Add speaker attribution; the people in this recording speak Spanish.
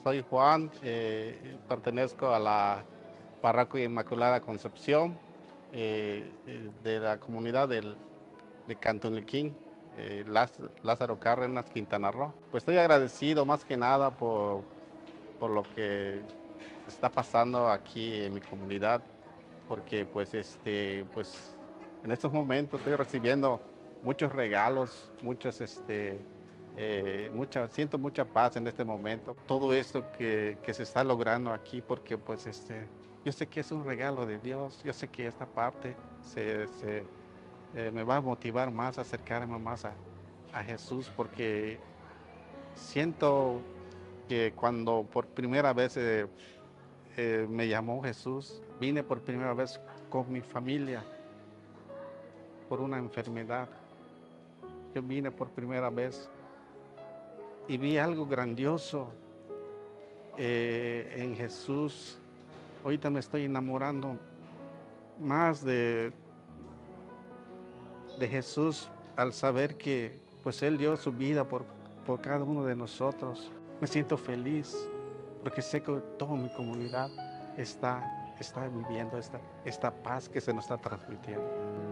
Speaker 1: soy Juan, pertenezco a la Parroquia Inmaculada Concepción de la comunidad de Cantuniquín, Lázaro Cárdenas, Quintana Roo. Pues estoy agradecido más que nada por lo que está pasando aquí en mi comunidad, porque pues en estos momentos estoy recibiendo muchos regalos, siento mucha paz en este momento. Todo esto que se está logrando aquí, porque yo sé que es un regalo de Dios, yo sé que esta parte me va a motivar más a acercarme más a Jesús, porque siento que cuando por primera vez me llamó Jesús, vine por primera vez con mi familia por una enfermedad. Yo vine por primera vez y vi algo grandioso en Jesús. Ahorita me estoy enamorando más de Jesús al saber que pues Él dio su vida por cada uno de nosotros. Me siento feliz porque sé que toda mi comunidad está viviendo esta paz que se nos está transmitiendo.